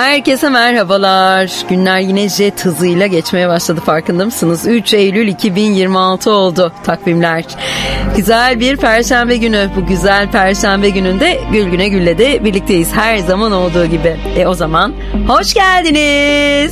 Herkese merhabalar. Günler yine jet hızıyla geçmeye başladı, farkında mısınız? 3 Eylül 2026 oldu takvimler. Güzel bir perşembe günü. Bu güzel perşembe gününde Gül Güne Gül'le de birlikteyiz. Her zaman olduğu gibi. O zaman hoş geldiniz.